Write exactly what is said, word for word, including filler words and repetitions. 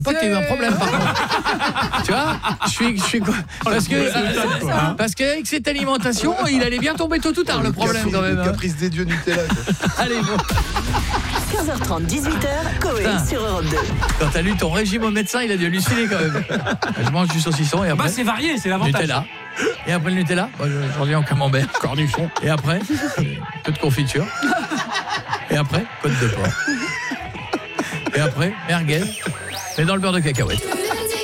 Pas que t'as eu un problème par contre. Tu vois, je suis, je suis parce que euh, parce qu'avec cette alimentation, il allait bien tomber tôt ou tard le problème caprice, quand même. Le Hein. caprice des dieux Nutella. Allez bon. quinze heures trente, dix-huit heures, Coé Putain. sur Europe deux. Quand t'as lu ton régime au médecin, il a dû halluciner quand même. Je mange du saucisson et après. Bah c'est varié, c'est l'avantage. Nutella. Et après le Nutella, moi, je- j'en viens au camembert, cornichon. Et après, peu de confiture. Et après, côte de porc. Et après, merguez, mais dans le beurre de cacahuète.